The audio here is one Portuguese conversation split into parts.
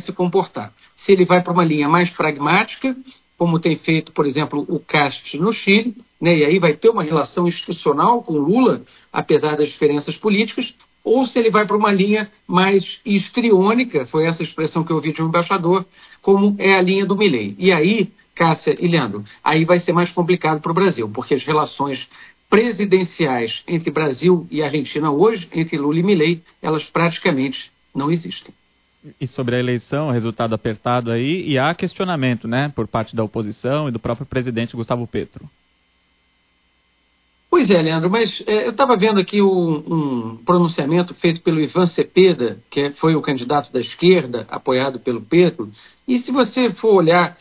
se comportar. Se ele vai para uma linha mais pragmática, como tem feito, por exemplo, o Cast no Chile, né, e aí vai ter uma relação institucional com Lula, apesar das diferenças políticas, ou se ele vai para uma linha mais histriônica, foi essa expressão que eu ouvi de um embaixador, como é a linha do Milei. E aí, Cássia e Leandro, aí vai ser mais complicado para o Brasil, porque as relações presidenciais entre Brasil e Argentina hoje, entre Lula e Milei, elas praticamente não existem. E sobre a eleição, o resultado apertado aí, e há questionamento, né, por parte da oposição e do próprio presidente Gustavo Petro. Pois é, Leandro, mas eu estava vendo aqui um pronunciamento feito pelo Ivan Cepeda, que foi o candidato da esquerda, apoiado pelo Petro, e se você for olhar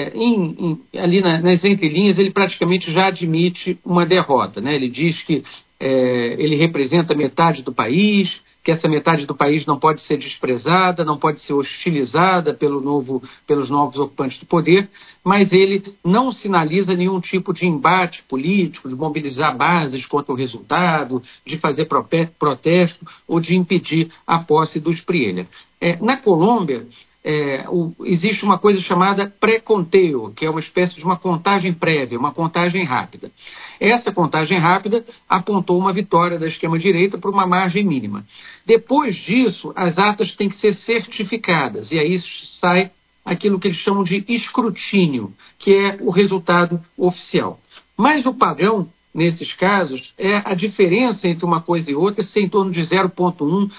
ali nas entrelinhas, ele praticamente já admite uma derrota, né? Ele diz que ele representa metade do país, que essa metade do país não pode ser desprezada, não pode ser hostilizada pelos novos ocupantes do poder, mas ele não sinaliza nenhum tipo de embate político, de mobilizar bases contra o resultado, de fazer protesto ou de impedir a posse do Spriella. Na Colômbia, existe uma coisa chamada pré-conteo, que é uma espécie de uma contagem prévia, uma contagem rápida. Essa contagem rápida apontou uma vitória da extrema-direita por uma margem mínima. Depois disso, as atas têm que ser certificadas, e aí sai aquilo que eles chamam de escrutínio, que é o resultado oficial. Mas o padrão, nesses casos, é a diferença entre uma coisa e outra ser em torno de 0,1%,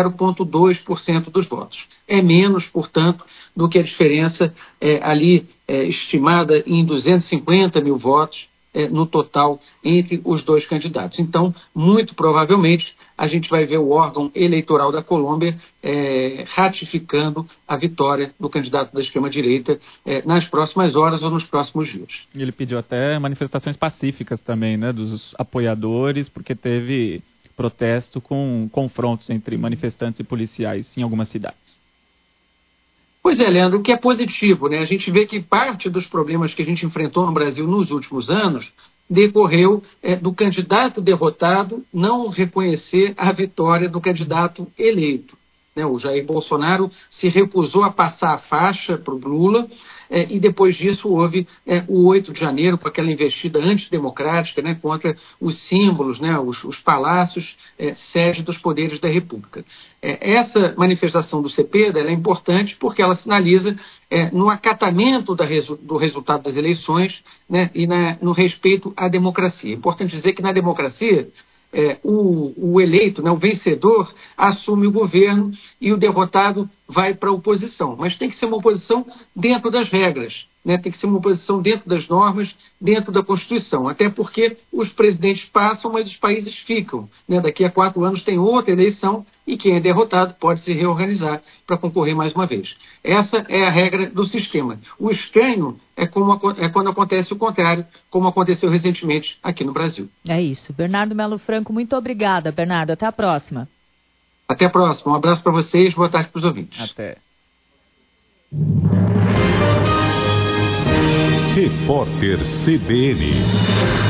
0,2% dos votos. É menos, portanto, do que a diferença estimada em 250 mil votos no total entre os dois candidatos. Então, muito provavelmente, a gente vai ver o órgão eleitoral da Colômbia ratificando a vitória do candidato da extrema-direita nas próximas horas ou nos próximos dias. Ele pediu até manifestações pacíficas também, né, dos apoiadores, porque teve protesto com confrontos entre manifestantes e policiais em algumas cidades. Pois é, Leandro, o que é positivo, né? A gente vê que parte dos problemas que a gente enfrentou no Brasil nos últimos anos decorreu do candidato derrotado não reconhecer a vitória do candidato eleito. Né? O Jair Bolsonaro se recusou a passar a faixa para o Lula e depois disso houve o 8 de janeiro, com aquela investida antidemocrática, né, contra os símbolos, né, os palácios, sede dos poderes da República. Essa manifestação do Cepeda é importante porque ela sinaliza no acatamento do resultado das eleições, né, e no respeito à democracia. É importante dizer que na democracia o eleito, né, o vencedor, assume o governo e o derrotado vai para a oposição. Mas tem que ser uma oposição dentro das regras, né? Tem que ser uma oposição dentro das normas, dentro da Constituição. Até porque os presidentes passam, mas os países ficam. Né? Daqui a 4 anos tem outra eleição e quem é derrotado pode se reorganizar para concorrer mais uma vez. Essa é a regra do sistema. O estranho é quando acontece o contrário, como aconteceu recentemente aqui no Brasil. É isso. Bernardo Melo Franco, muito obrigada, Bernardo. Até a próxima. Até a próxima. Um abraço para vocês. Boa tarde para os ouvintes. Até. Repórter CBN.